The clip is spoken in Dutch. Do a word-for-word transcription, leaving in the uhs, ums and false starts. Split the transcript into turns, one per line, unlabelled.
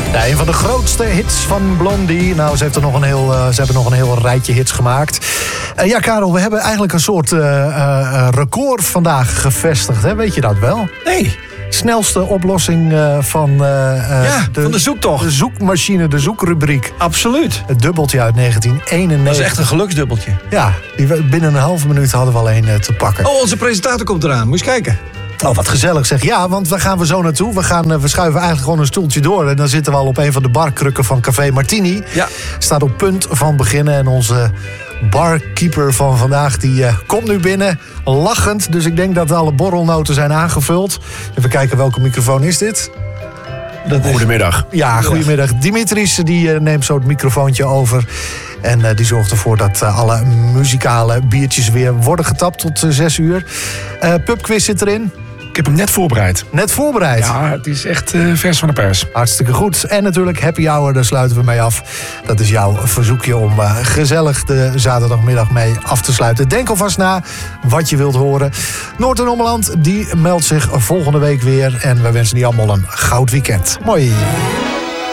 Ja, een van de grootste hits van Blondie. Nou, ze, heeft er nog een heel, uh, ze hebben nog een heel rijtje hits gemaakt. Uh, ja, Karel, we hebben eigenlijk een soort uh, uh, record vandaag gevestigd. Hè? Weet je dat wel?
Nee.
Snelste oplossing uh, van, uh, uh,
ja,
de,
van de zoektocht.
De zoekmachine, de zoekrubriek.
Absoluut.
Het dubbeltje uit negentien eenennegentig.
Dat is echt een geluksdubbeltje.
Ja, die, binnen een halve minuut hadden we al een uh, te pakken.
Oh, onze presentator komt eraan. Moet je eens kijken.
Oh, wat gezellig zeg. Ja, want waar gaan we zo naartoe? We, gaan, we schuiven eigenlijk gewoon een stoeltje door. En dan zitten we al op een van de barkrukken van Café Martini.
Ja.
Staat op punt van beginnen. En onze barkeeper van vandaag, die uh, komt nu binnen, lachend. Dus ik denk dat alle borrelnoten zijn aangevuld. Even kijken, welke microfoon is dit?
Dat is... Goedemiddag.
Ja, goedemiddag. Dimitris die uh, neemt zo het microfoontje over. En uh, die zorgt ervoor dat uh, alle muzikale biertjes weer worden getapt tot uh, zes uur. Uh, pubquiz zit erin.
Ik heb hem net voorbereid.
Net voorbereid?
Ja, het is echt uh, vers van de pers.
Hartstikke goed. En natuurlijk Happy Hour, daar sluiten we mee af. Dat is jouw verzoekje om uh, gezellig de zaterdagmiddag mee af te sluiten. Denk alvast na wat je wilt horen. Noord- en Ommeland, die meldt zich volgende week weer. En we wensen die allemaal een goud weekend. Mooi.